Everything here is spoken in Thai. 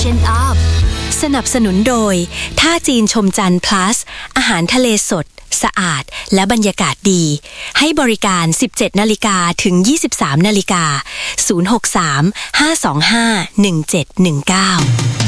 Chin Up สนับสนุนโดยท่าจีนชมจันทร์ plus อาหารทะเลสดสะอาดและบรรยากาศดีให้บริการ 17 นาฬิกาถึง 23 นาฬิกา 063 525 1719